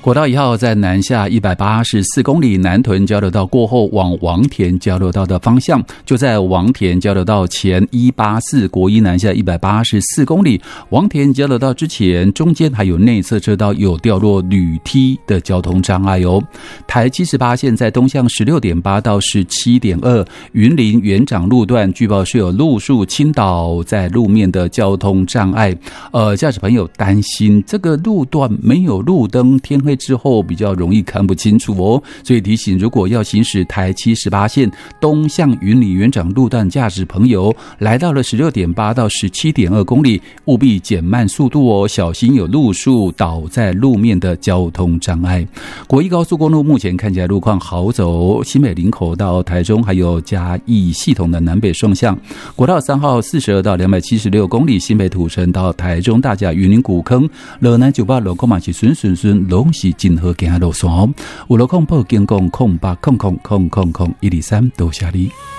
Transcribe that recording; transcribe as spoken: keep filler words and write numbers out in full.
国道一号在南下一百八十四公里，南屯交流道过后往王田交流道的方向，就在王田交流道前一八四，国一南下一百八十四公里，王田交流道之前中间还有内侧车道有掉落铝梯的交通障碍哦。台七十八线在东向十六点八到十七点二，云林园长路段据报是有路树倾倒在路面的交通障碍，呃，驾驶朋友担心这个路段没有路灯，天黑之后比较容易看不清楚哦，所以提醒如果要行驶台七十八线东向云林园长路段驾驶朋友，来到了十六点八到十七点二公里，务必减慢速度哦，小心有路树倒在路面的交通障碍。国一高速公路目前看起来路况好走，新北林口到台中还有嘉义系统的南北双向，国道三号四十二到两百七十六公里，新北土城到台中大甲云林古坑，路南九八路口嘛是顺顺顺，拢是真好行的路线哦。有路况报警讲空八空空空空空一二三，多谢你。